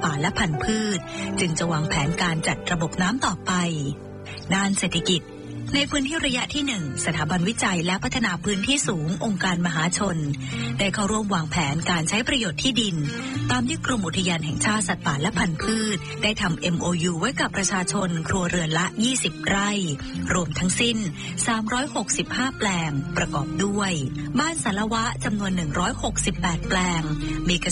ป่าและพันธุ์พืชจึงจะวางแผนการจัดระบบน้ำต่อไปด้านเศรษฐกิจในพื้นที่ระยะที่1สถาบันวิจัยและพัฒนาพื้นที่สูงองค์การมหาชนได้เข้าร่วมวางแผนการใช้ประโยชน์ที่ดินตามที่กรมอุทยานแห่งชาติสัตว์ป่าและพันธุ์พืชได้ทำ MOU ไว้กับประชาชนครัวเรือนละ20 ไร่รวมทั้งสิ้น365แปลงประกอบด้วยบ้านสารวะจำนวน168แปลงมีเก